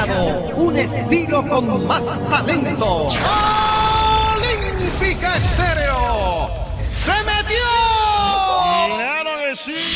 creado un estilo con más talento. Olímpica Estéreo se metió. ¡Claro que sí!